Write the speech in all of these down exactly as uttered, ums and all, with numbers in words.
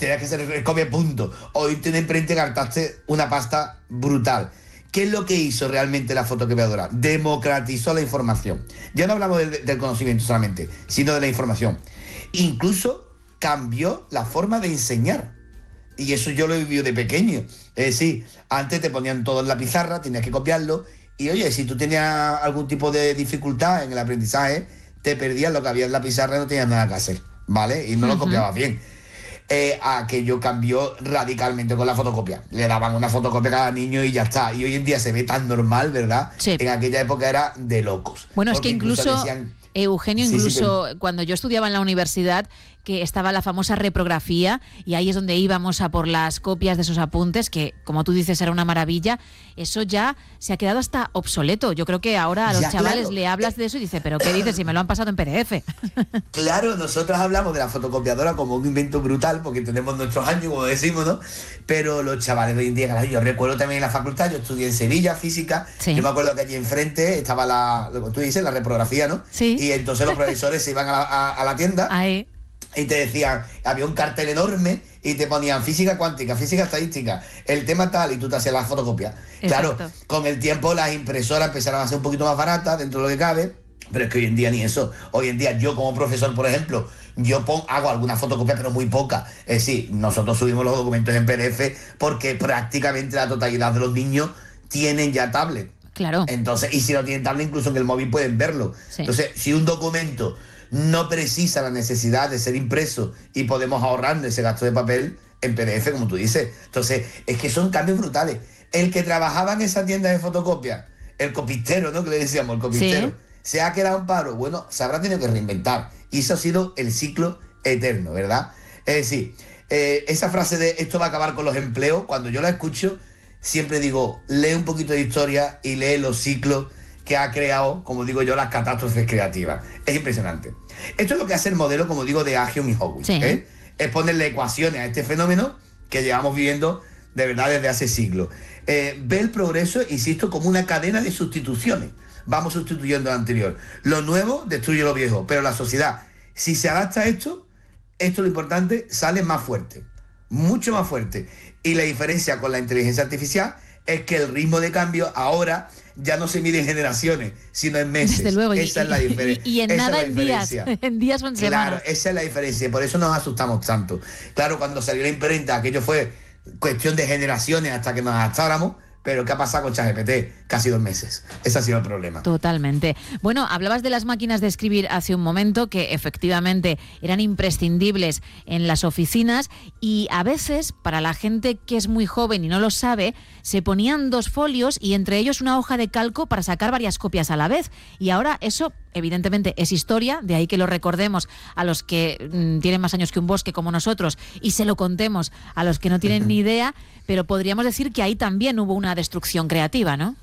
tenías que hacer copia punto, o irte a una imprenta y gastaste una pasta brutal. ¿Qué es lo que hizo realmente la fotocopiadora? Democratizó la información. Ya no hablamos del, del conocimiento solamente, sino de la información. Incluso cambió la forma de enseñar. Y eso yo lo he vivido de pequeño. Es decir, antes te ponían todo en la pizarra, tenías que copiarlo, y oye, si tú tenías algún tipo de dificultad en el aprendizaje, te perdías lo que había en la pizarra y no tenías nada que hacer, ¿vale? Y no uh-huh. lo copiabas bien. Eh, aquello cambió radicalmente con la fotocopia. Le daban una fotocopia a cada niño y ya está. Y hoy en día se ve tan normal, ¿verdad? Sí. En aquella época era de locos. Bueno, es que incluso, incluso decían, Eugenio, sí, incluso sí, cuando yo estudiaba en la universidad, que estaba la famosa reprografía, y ahí es donde íbamos a por las copias de esos apuntes, que como tú dices era una maravilla, eso ya se ha quedado hasta obsoleto. Yo creo que ahora a los ya, chavales claro. le hablas de eso y dice, ¿pero qué dices? Si me lo han pasado en P D F. Claro, nosotros hablamos de la fotocopiadora como un invento brutal, porque tenemos nuestros años, como decimos, ¿no? Pero los chavales de hoy en día, claro, yo recuerdo también en la facultad, yo estudié en Sevilla, física, sí. Yo me acuerdo que allí enfrente estaba la, lo que tú dices, la reprografía, ¿no? Sí. Y entonces los profesores se iban a la, a, a la tienda. Ahí. Y te decían, había un cartel enorme y te ponían física cuántica, física estadística, el tema tal, y tú te hacías la fotocopia. Exacto. Claro, con el tiempo las impresoras empezaron a ser un poquito más baratas dentro de lo que cabe, pero es que hoy en día ni eso. Hoy en día yo como profesor, por ejemplo, yo pongo, hago alguna fotocopia, pero muy poca. Es decir, nosotros subimos los documentos en P D F porque prácticamente la totalidad de los niños tienen ya tablet. Claro. Entonces, y si no tienen tablet, incluso en el móvil pueden verlo. Sí. Entonces, si un documento no precisa la necesidad de ser impreso y podemos ahorrar ese gasto de papel en P D F, como tú dices. Entonces, es que son cambios brutales. El que trabajaba en esa tienda de fotocopia, el copistero, ¿no? Que le decíamos, el copistero, sí. Se ha quedado en paro. Bueno, se habrá tenido que reinventar. Y eso ha sido el ciclo eterno, ¿verdad? Es decir, eh, esa frase de esto va a acabar con los empleos, cuando yo la escucho, siempre digo, lee un poquito de historia y lee los ciclos que ha creado, como digo yo, las catástrofes creativas. Es impresionante. Esto es lo que hace el modelo, como digo, de Agion y Howitt. Sí. ¿eh? Es ponerle ecuaciones a este fenómeno que llevamos viviendo de verdad desde hace siglos. Eh, ve el progreso, insisto, como una cadena de sustituciones. Vamos sustituyendo lo anterior. Lo nuevo destruye lo viejo, pero la sociedad, si se adapta a esto, esto es lo importante, sale más fuerte, mucho más fuerte. Y la diferencia con la inteligencia artificial es que el ritmo de cambio ahora ya no se mide en generaciones, sino en meses. Desde luego. Esa y, es la diferencia. Y, y en esa nada es en días, en días o en semanas. Claro, esa es la diferencia, por eso nos asustamos tanto. Claro, cuando salió la imprenta, aquello fue cuestión de generaciones hasta que nos adaptáramos, pero ¿qué ha pasado con ChatGPT? Casi dos meses. Ese ha sido el problema. Totalmente. Bueno, hablabas de las máquinas de escribir hace un momento, que efectivamente eran imprescindibles en las oficinas, y a veces, para la gente que es muy joven y no lo sabe, se ponían dos folios y entre ellos una hoja de calco para sacar varias copias a la vez. Y ahora eso, evidentemente, es historia, de ahí que lo recordemos a los que mmm, tienen más años que un bosque como nosotros y se lo contemos a los que no tienen ni idea, pero podríamos decir que ahí también hubo una destrucción creativa, ¿no?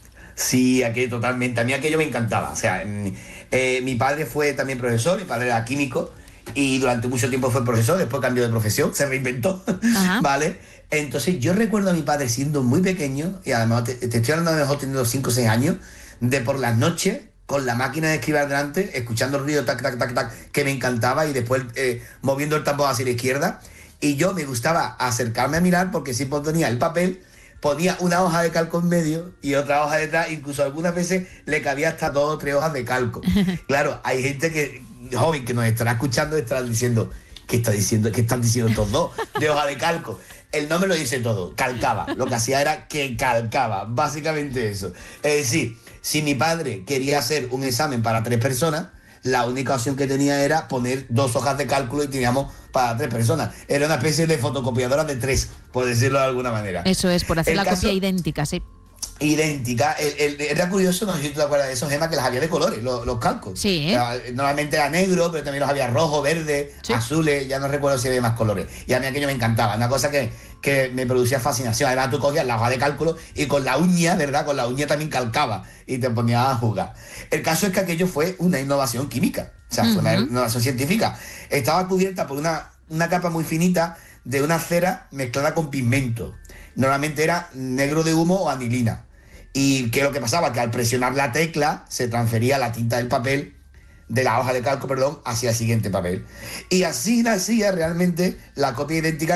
Sí, aquello totalmente. A mí aquello me encantaba. O sea, eh, mi padre fue también profesor, mi padre era químico y durante mucho tiempo fue profesor, después cambió de profesión, se reinventó, ¿vale? Entonces yo recuerdo a mi padre siendo muy pequeño, y además te, te estoy hablando de mejor teniendo cinco o seis años, de por las noches, con la máquina de escribir delante, escuchando el ruido, tac, tac, tac, tac, que me encantaba, y después eh, moviendo el tambor hacia la izquierda. Y yo me gustaba acercarme a mirar, porque si ponía el papel, ponía una hoja de calco en medio y otra hoja detrás, incluso algunas veces le cabía hasta dos o tres hojas de calco. Claro, hay gente que, joven, que nos estará escuchando, estará diciendo, ¿qué está diciendo? ¿Qué están diciendo estos dos de hoja de calco? El nombre lo dice todo, calcaba. Lo que hacía era que calcaba, básicamente eso. Es decir, si mi padre quería hacer un examen para tres personas, la única opción que tenía era poner dos hojas de cálculo y teníamos para tres personas. Era una especie de fotocopiadora de tres, por decirlo de alguna manera. Eso es, por hacer el la caso, copia idéntica, sí. Idéntica. El, el, era curioso, no sé si tú te acuerdas de esos, Gemma, que las había de colores, los, los calcos. Sí. ¿eh? Normalmente era negro, pero también los había rojo, verde, sí. azules, ya no recuerdo si había más colores. Y a mí aquello me encantaba, una cosa que, que me producía fascinación. Además tú cogías la hoja de cálculo y con la uña, ¿verdad? Con la uña también calcaba y te ponías a jugar. El caso es que aquello fue una innovación química, o sea, uh-huh. fue una innovación científica. Estaba cubierta por una, una capa muy finita de una cera mezclada con pigmento. Normalmente era negro de humo o anilina. Y que lo que pasaba, que al presionar la tecla se transfería la tinta del papel, de la hoja de calco, perdón, hacia el siguiente papel. Y así nacía realmente la copia idéntica